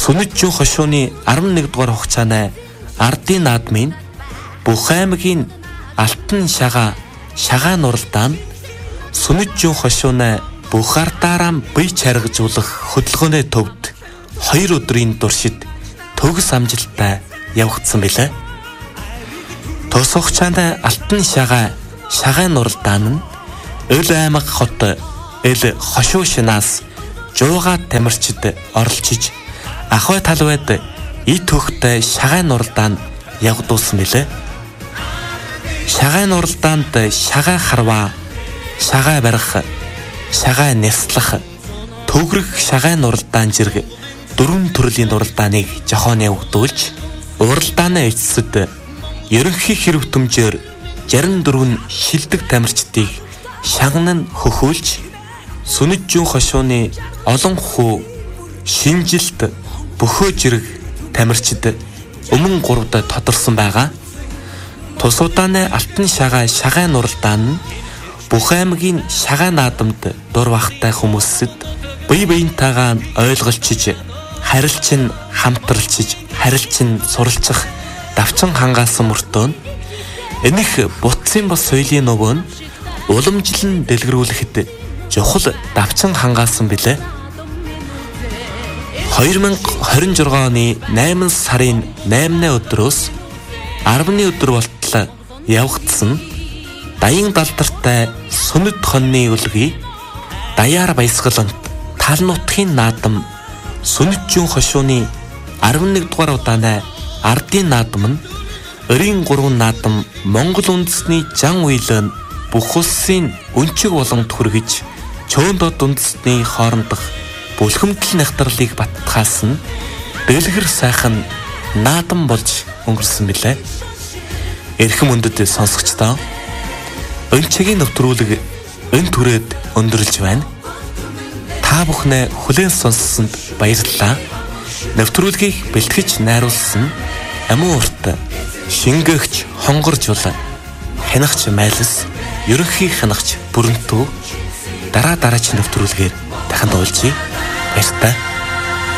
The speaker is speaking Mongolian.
Сүнэтжин хошууны 11 дугаар хугацааны ардын наадмын бүх аймгийн алтан шагаан уралдаан Сүнэтжин хошууны бүх ардаараа бие чаргажуулах хөдөлгөөний төвд 2 өдрийн туршид төгс амжилттай явагдсан билээ. Тус хугацаанд алтан шагаан уралдаан нь Өл аймаг хот эл хошуу шинаас жуугаа тамирчид оролцож ахуй талбайд ит хөхтэй шагаан уралдаанд явагдуулсан билээ. Шагаан уралдаанд шагаа харваа, шагаа барих, шагаа няслах, төгрөг шагаан уралдаан зэрэг 4 төрлийн уралдааныг жохон явагдуулж, уралдааны эцэст ерөнхий хэрэг төмжөөр 64 шилдэг тамирчдыг шагнан хөхүүлж Сүнэтжин хошууны олон хүү шинжилт бөхөө зэрэг тамирчид өмнө 3-д тодорсон байгаа. Тус удааны алтан шагаан уралдаан нь бүх аймгийн шагаан наадамд дур бахтай хүмүүсэд бие биентэйгээ ойлголцож, харилцан хамтралцж, харилцан суралцах давчин хангаасан мөртөө энэх бутсын бас соёлын нөгөө нь уламжлан дэлгэрүүлэхэд чухал давчин хангаасан билээ. 2026 оны 8 сарын 8-ны өдрөөс 10-ны өдөр болтол явагдсан даян далдартай сүнэт хоньны үлгий даяар баясгалант тал нутгийн наадам Сүнэтжин хошууны 11 дугаар удааны ардын наадам нь Өрийн 3 наадам Монгол үндэсний жан уйлын бүх улсын өнчиг боломд хүргэж чөөндод үндэсний хоорондох бүлхэмтэл нягтралыг баттгаасан дэлгэр сайхан наадам болж өнгөрсөн билээ. Эрхэм өндөд сонсогчдоо өнчигийн нэвтрүүлэг өн түрээд өндөрлж байна. Та бүхнээ хүлээн сонссонд баярлалаа. Нэвтрүүлгийг бэлтгэж найруулсан Амин урт шингээгч хонгоржул хянагч майлс ерөнхий хянагч бүрэнтүү дараагийн нэвтрүүлгээр дахин уулзъя. Баярлалаа.